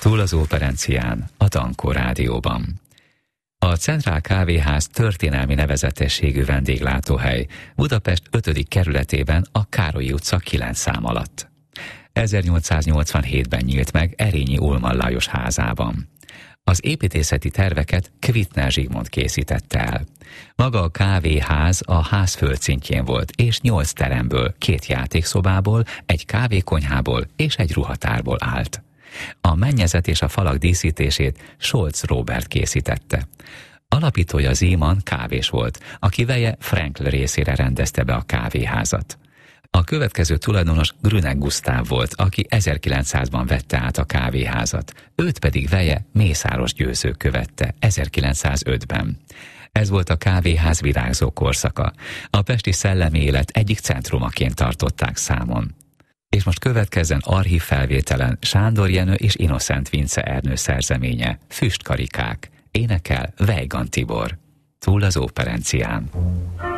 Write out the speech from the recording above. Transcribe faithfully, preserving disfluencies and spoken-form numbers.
Túl az Óperencián, a Dankó Rádióban. A Centrál Kávéház történelmi nevezetességű vendéglátóhely Budapest ötödik kerületében a Károlyi utca kilenc szám alatt. ezernyolcszáznyolcvanhétben nyílt meg Erényi Ulman Lajos házában. Az építészeti terveket Kvitner Zsigmond készítette el. Maga a kávéház a ház földszintjén volt, és nyolc teremből, két játékszobából, egy kávékonyhából és egy ruhatárból állt. A mennyezet és a falak díszítését Scholz Róbert készítette. Alapítója Ziemann kávés volt, aki veje Frankl részére rendezte be a kávéházat. A következő tulajdonos Grünek Gusztáv volt, aki ezerkilencszázban vette át a kávéházat, őt pedig veje Mészáros Győző követte ezerkilencszázötben. Ez volt a kávéház virágzó korszaka. A pesti szellemi élet egyik centrumaként tartották számon. És most következzen archív felvételen Sándor Jenő és Innocent Vince Ernő szerzeménye, Füstkarikák, énekel Weigand Tibor. Túl az Óperencián.